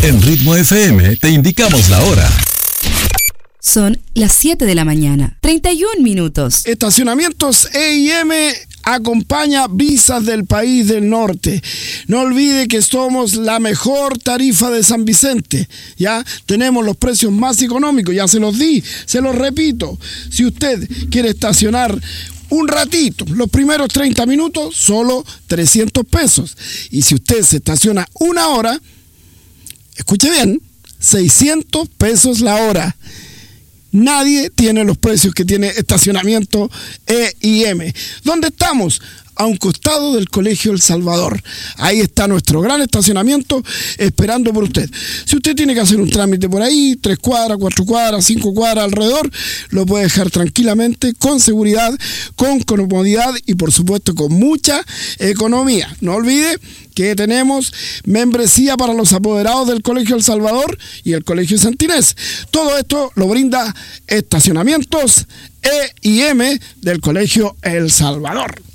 En Ritmo FM te indicamos la hora. Son las 7 de la mañana, 31 minutos. Estacionamientos E&M acompaña Visas del País del Norte. No olvide que somos la mejor tarifa de San Vicente. Ya tenemos los precios más económicos, ya se los di, se los repito. Si usted quiere estacionar un ratito, los primeros 30 minutos, solo 300 pesos. Y si usted se estaciona una hora, escuche bien, 600 pesos la hora. Nadie tiene los precios que tiene Estacionamiento E&M. ¿Dónde estamos? A un costado del Colegio El Salvador. Ahí está nuestro gran estacionamiento esperando por usted. Si usted tiene que hacer un trámite por ahí, 3 cuadras, 4 cuadras, 5 cuadras alrededor, lo puede dejar tranquilamente, con seguridad, con comodidad y por supuesto con mucha economía. No olvide que tenemos membresía para los apoderados del Colegio El Salvador y el Colegio Santinés. Todo esto lo brinda Estacionamientos E&M del Colegio El Salvador.